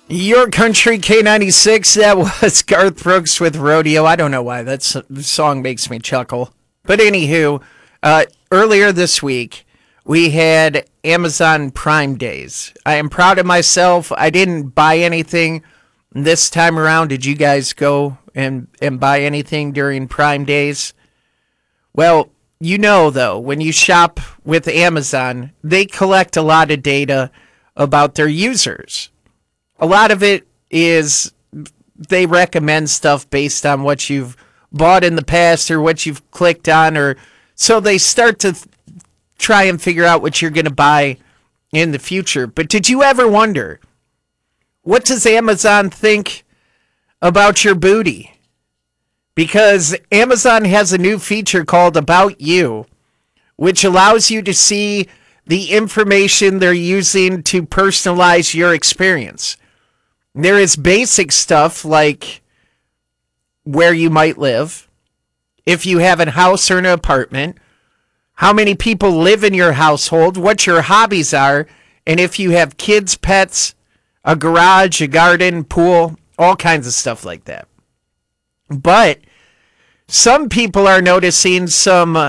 Your Country K96, that was Garth Brooks with Rodeo. I don't know why that song makes me chuckle. But anywho, earlier this week, we had Amazon Prime Days. I am proud of myself. I didn't buy anything this time around. Did you guys go and buy anything during Prime Days? Well, you know, though, when you shop with Amazon, they collect a lot of data about their users. A lot of it is they recommend stuff based on what you've bought in the past or what you've clicked on, or so they start to try and figure out what you're going to buy in the future. But did you ever wonder, what does Amazon think about your booty? Because Amazon has a new feature called About You, which allows you to see the information they're using to personalize your experience. There is basic stuff like where you might live, if you have a house or an apartment, how many people live in your household, what your hobbies are, and if you have kids, pets, a garage, a garden, pool, all kinds of stuff like that. But some people are noticing some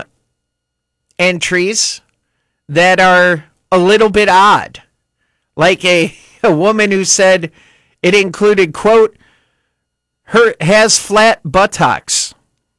entries that are a little bit odd. Like a woman who said it included, quote, her has flat buttocks.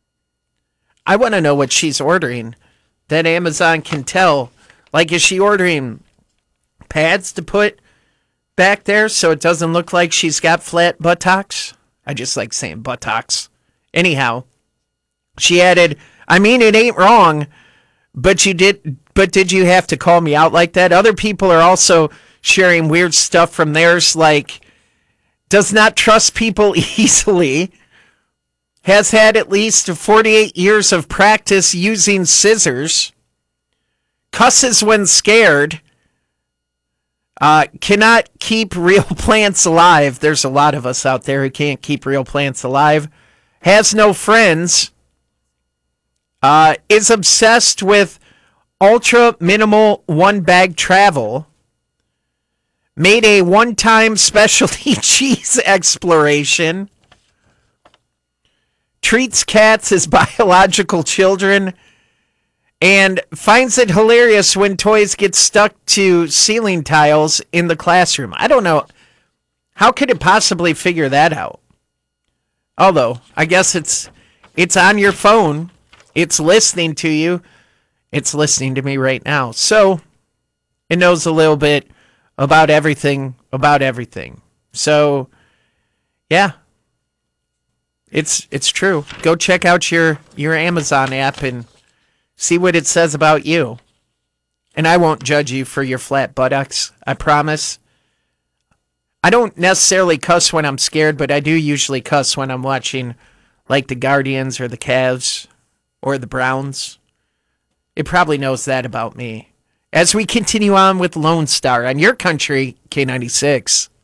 I want to know what she's ordering that Amazon can tell. Like, is she ordering pads to put back there so it doesn't look like she's got flat buttocks? I just like saying buttocks. Anyhow, she added, I mean, it ain't wrong, but did you have to call me out like that? Other people are also sharing weird stuff from theirs, like, does not trust people easily, has had at least 48 years of practice using scissors, cusses when scared, cannot keep real plants alive. There's a lot of us out there who can't keep real plants alive. Has no friends, is obsessed with ultra minimal one bag travel, made a one-time specialty cheese exploration, treats cats as biological children, and finds it hilarious when toys get stuck to ceiling tiles in the classroom. I don't know. How could it possibly figure that out? Although, I guess it's on your phone. It's listening to you. It's listening to me right now. So, it knows a little bit about everything. So, yeah. It's true. Go check out your Amazon app and see what it says about you. And I won't judge you for your flat buttocks, I promise. I don't necessarily cuss when I'm scared, but I do usually cuss when I'm watching like the Guardians or the Cavs or the Browns. It probably knows that about me. As we continue on with Lone Star on Your Country K96.